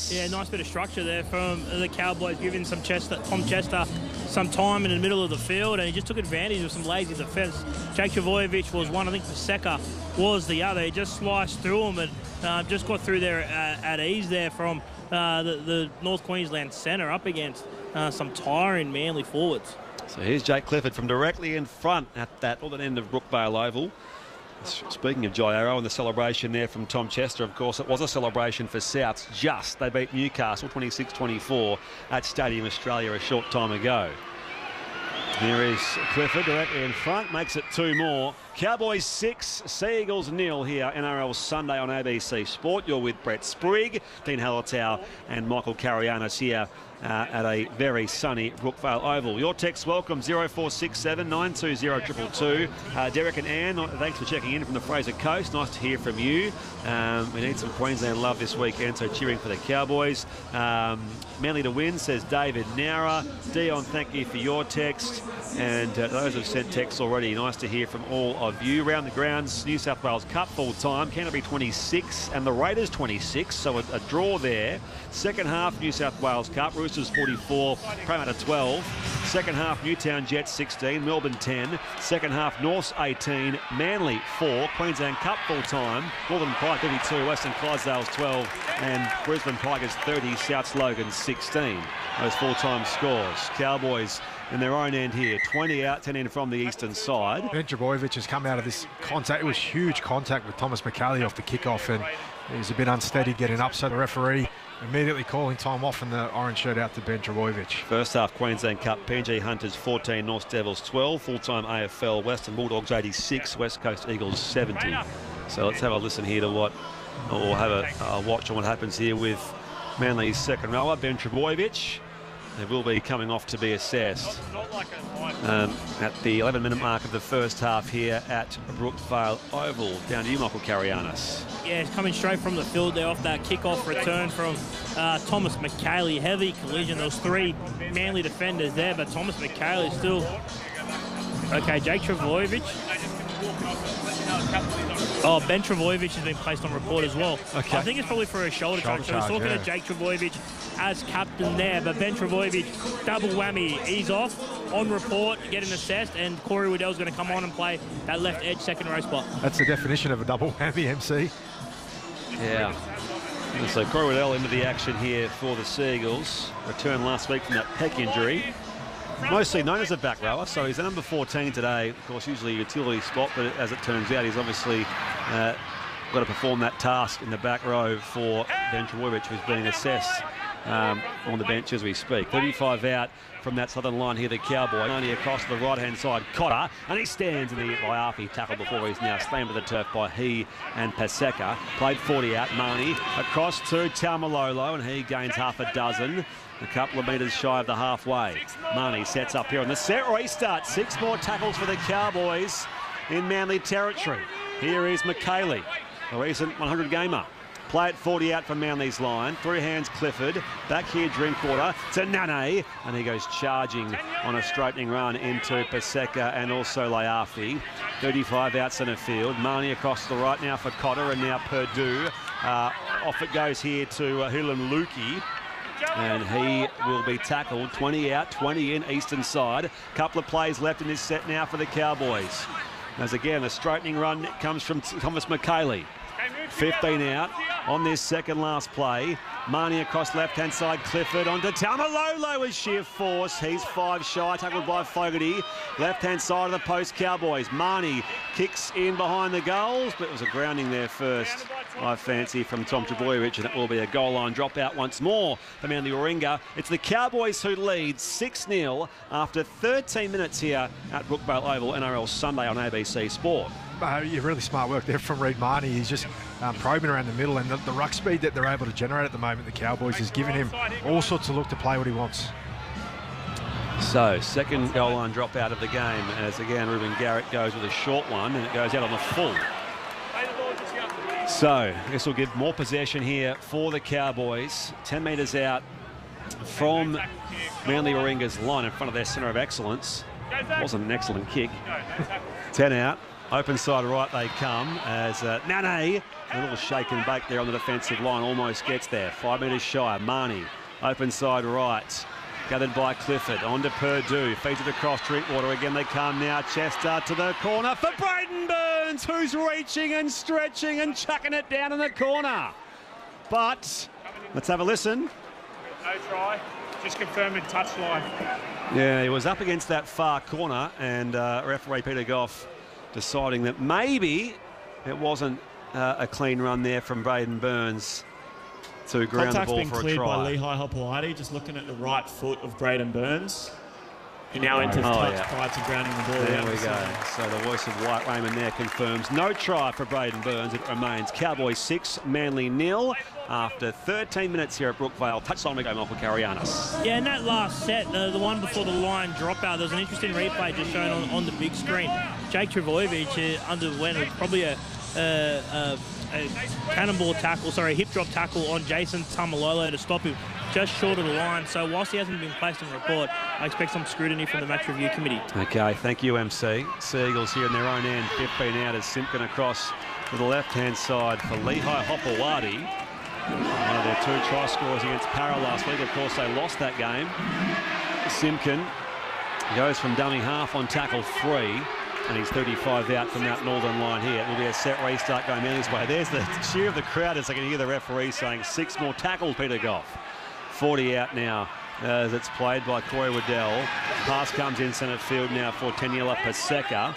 Yeah, nice bit of structure there from the Cowboys, giving Tom Chester some time in the middle of the field, and he just took advantage of some lazy defence. Jake Trbojevic was one, I think Paseka was the other. He just sliced through him and just got through there at ease there from the North Queensland centre up against some tiring Manly forwards. So here's Jake Clifford from directly in front at that northern end of Brookvale Oval. Speaking of Jai Arrow and the celebration there from Tom Chester, of course, it was a celebration for Souths. They beat Newcastle 26-24 at Stadium Australia a short time ago. Here is Clifford directly in front, makes it 2 more. Cowboys 6, Sea Eagles 0 here, NRL Sunday on ABC Sport. You're with Brett Sprigg, Dean Hallertau and Michael Carianis here at a very sunny Brookvale Oval. Your text welcome 0467 920 222. Derek and Anne, thanks for checking in from the Fraser Coast. Nice to hear from you. We need some Queensland love this weekend, so cheering for the Cowboys. Manly to win, says David Nowra. Dion, thank you for your text. And those who've sent texts already, nice to hear from all of you. Round the grounds, New South Wales Cup full time, Canterbury 26 and the Raiders 26, so a draw there. Second half, New South Wales Cup, Roosters 44, Parramatta 12. Second half, Newtown Jets 16, Melbourne 10. Second half, Norths 18, Manly 4, Queensland Cup full time, Northern Pride 32, Western Clydesdales 12, and Brisbane Tigers 30, South Logan 16. Those full-time scores. Cowboys in their own end here, 20 out, 10 in from the eastern side. Ben Trbojevic has come out of this contact. It was huge contact with Thomas McKaylee off the kickoff, and he was a bit unsteady getting up, so the referee immediately calling time off and the orange shirt out to Ben Trbojevic. First half Queensland Cup, PNG Hunters 14, North Devils 12, full-time AFL, Western Bulldogs 86, West Coast Eagles 70. So let's have a listen here to what, or have a watch on what happens here with Manly's second rower, Ben Trbojevic. They will be coming off to be assessed at the 11-minute mark of the first half here at Brookvale Oval. Down to you, Michael Carianis. Yeah, it's coming straight from the field there off that kick-off return from Thomas McKaylee. Heavy collision. There was 3 Manly defenders there, but Thomas McKaylee still... Okay, Jake Trbojevic. Oh, Ben Trbojevic has been placed on report as well. Okay. I think it's probably for a shoulder charge. So he's talking to Jake Trbojevic as captain there, but Ben Trbojevic, double whammy. He's off, on report, getting assessed, and Corey Waddell's going to come on and play that left edge second row spot. That's the definition of a double whammy, MC. Yeah. And so Corey Waddell into the action here for the Sea Eagles. Returned last week from that pec injury. Mostly known as a back rower, so he's a number 14 today. Of course, usually a utility spot, but as it turns out, he's obviously got to perform that task in the back row for Ben Trbojevic, who's being assessed on the bench as we speak. 35 out from that southern line here, the Cowboy. Only across to the right-hand side, Cotter, and he stands in the Iarfi tackle before he's now slammed to the turf by he and Paseka. Played 40 out, Marnie across to Taumalolo, and he gains half a dozen. A couple of metres shy of the halfway. Marnie sets up here on the set restart. 6 more tackles for the Cowboys in Manly territory. Here is McKaylee, a recent 100 gamer. Play at 40 out from Manly's line. Through hands Clifford. Back here Drinkwater to Nane. And he goes charging on a straightening run into Paseka and also Iarfi. 35 out centre field. Marnie across to the right now for Cotter, and now Purdue. Off it goes here to Hulan Luki. And he will be tackled. 20 out, 20 in, eastern side. Couple of plays left in this set now for the Cowboys. As again, a straightening run comes from Thomas McKaylee. 15 out on this second last play. Marnie across left-hand side, Clifford onto Taumalolo with sheer force. He's 5 shy, tackled by Fogarty. Left-hand side of the post, Cowboys. Marnie kicks in behind the goals, but it was a grounding there first, I fancy, from Tom Trbojevic, and it will be a goal line dropout once more for Manly Warringah. It's the Cowboys who lead 6-0 after 13 minutes here at Brookvale Oval, NRL Sunday on ABC Sport. Really smart work there from Reid Marnie. He's just probing around the middle, and the ruck speed that they're able to generate at the moment, the Cowboys, is giving him all sorts of look to play what he wants. So, second goal line drop out of the game as again Ruben Garrett goes with a short one, and it goes out on the full. So, this will give more possession here for the Cowboys. 10 metres out from Manly Warringah's line in front of their centre of excellence. Wasn't an excellent kick. 10 out. Open side right they come as Nane, a little shake and bake there on the defensive line, almost gets there. 5 metres shy. Marnie, open side right. Gathered by Clifford, on to Purdue, feeds it across Drinkwater, again they come now, Chester to the corner for Braden Burns, who's reaching and stretching and chucking it down in the corner. But, let's have a listen. No try, just confirming touchline. Yeah, he was up against that far corner, and referee Peter Goff deciding that maybe it wasn't a clean run there from Braden Burns to ground the ball for a try. Contact's been cleared by Lehigh Hopewadi, just looking at the right foot of Braden Burns. He now enters touch prior to grounding the ball. There we go. So the voice of White Raymond there confirms no try for Braden Burns. It remains Cowboys 6, Manly 0 after 13 minutes here at Brookvale. Touchline to go, Michael Carianis. Yeah, in that last set, the one before the line dropout, there's an interesting replay just shown on the big screen. Jake Trbojevic underwent probably a cannonball tackle, a hip drop tackle on Jason Tamalolo to stop him just short of the line. So whilst he hasn't been placed on report, I expect some scrutiny from the match review committee. Okay, thank you, MC. Seagulls here in their own end, 15 out as Simpkin across to the left-hand side for Lehigh Hopewadi. One of their 2 try scorers against Para last week. Of course, they lost that game. Simpkin goes from dummy half on tackle 3. And he's 35 out from that northern line here. It will be a set restart going Manly's way. There's the cheer of the crowd as I can hear the referee saying 6 more tackles, Peter Goff. 40 out now as it's played by Corey Waddell. Pass comes in centre field now for Taniela Paseka.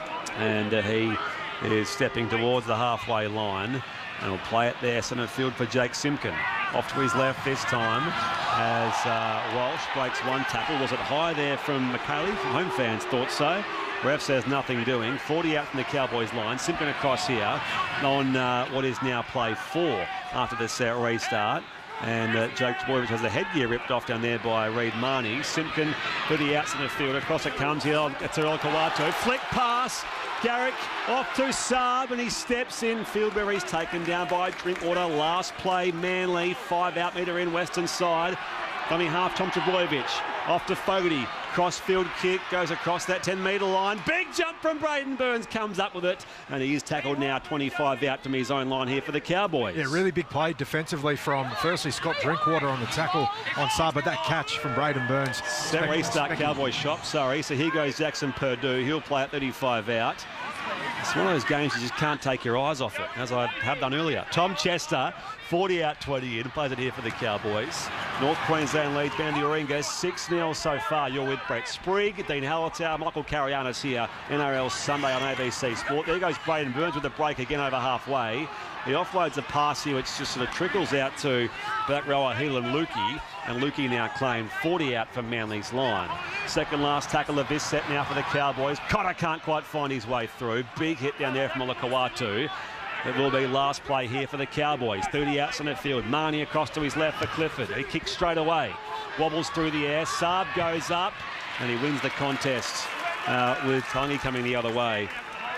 And he is stepping towards the halfway line. And will play it there, centre field for Jake Simpkin. Off to his left this time as Walsh breaks one tackle. Was it high there from McKaylee? Home fans thought so. Ref says nothing doing. 40 out from the Cowboys line. Simpkin across here on what is now play 4 after the set restart. And Jake Trbojevic has the headgear ripped off down there by Reid Marnie. Simpkin to the outside of the field. Across it comes here to Kawato. Flick pass. Garrick off to Saab and he steps in. Fieldberry's taken down by Drinkwater. Last play, Manly. 5 out metre in western side. Dummy half, Tom Trbojevic. Off to Fogarty. Cross-field kick, goes across that 10-metre line. Big jump from Braden Burns, comes up with it. And he is tackled now 25 out from his own line here for the Cowboys. Yeah, really big play defensively from, firstly, Scott Drinkwater on the tackle on Saab, but that catch from Braden Burns. Set restart Cowboys shop, sorry. So here goes Jackson Purdue. He'll play at 35 out. It's one of those games you just can't take your eyes off it, as I have done earlier. Tom Chester, 40 out, 20 in, plays it here for the Cowboys. North Queensland leads Bandy Oringa 6-0 so far. You're with Brett Sprigg, Dean Hallertau, Michael Carianis here, NRL Sunday on ABC Sport. There goes Braden Burns with a break again over halfway. He offloads a pass here, which just sort of trickles out to back rower Heelan Lukey. And Lukey now claimed 40 out from Manly's line. Second last tackle of this set now for the Cowboys. Cotter can't quite find his way through. Big hit down there from Olakawatu. It will be last play here for the Cowboys. 30 out centre field. Marnie across to his left for Clifford. He kicks straight away. Wobbles through the air. Saab goes up and he wins the contest with Tangi coming the other way.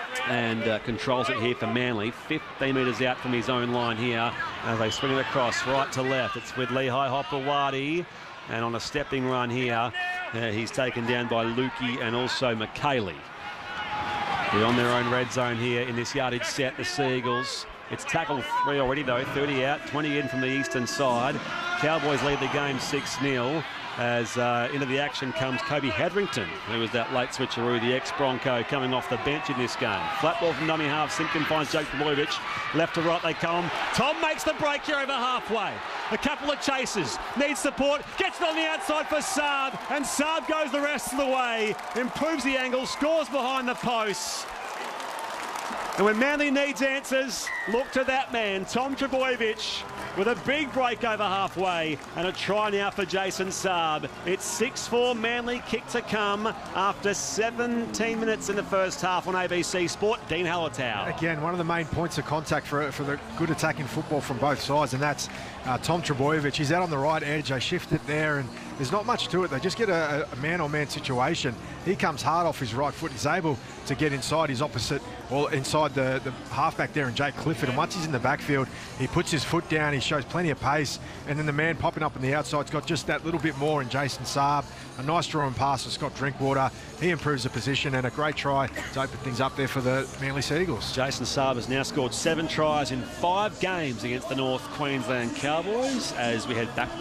And controls it here for Manly. 15 metres out from his own line here as they swing it across right to left. It's with Lehigh Hopewadi, and on a stepping run here he's taken down by Lukey and also McKaylee. They're on their own red zone here in this yardage set, the Seagulls. It's tackle 3 already though, 30 out, 20 in from the eastern side. Cowboys lead the game 6-0. As into the action comes Kobe Hedrington, who was that late switcheroo, the ex-Bronco, coming off the bench in this game. Flat ball from dummy half. Simpkin finds Jake Trbojevic. Left to right they come. Tom makes the break here over halfway. A couple of chases. Needs support. Gets it on the outside for Saab. And Saab goes the rest of the way. Improves the angle. Scores behind the posts. And when Manly needs answers, look to that man, Tom Trbojevic, with a big break over halfway and a try now for Jason Saab. It's 6-4 Manly, kick to come after 17 minutes in the first half on ABC Sport. Dean Hallertau. Again, one of the main points of contact for the good attacking football from both sides, and that's Tom Trbojevic. He's out on the right edge. They shift it there, and there's not much to it. They just get a man-on-man situation. He comes hard off his right foot. He's able to get inside his opposite, or inside the halfback there, and Jake Clifford. And once he's in the backfield, he puts his foot down. He shows plenty of pace. And then the man popping up on the outside's got just that little bit more in Jason Saab. A nice drawing pass to Scott Drinkwater. He improves the position, and a great try to open things up there for the Manly Sea Eagles. Jason Saab has now scored 7 tries in 5 games against the North Queensland Cowboys as we head back